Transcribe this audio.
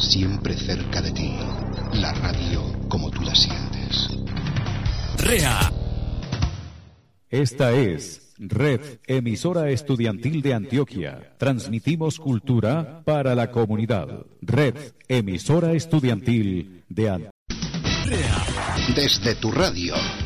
siempre cerca de ti. La radio como tú la sientes. REA. Esta es Red Emisora Estudiantil de Antioquia. Transmitimos cultura para la comunidad. Red Emisora Estudiantil de Antioquia. Desde tu radio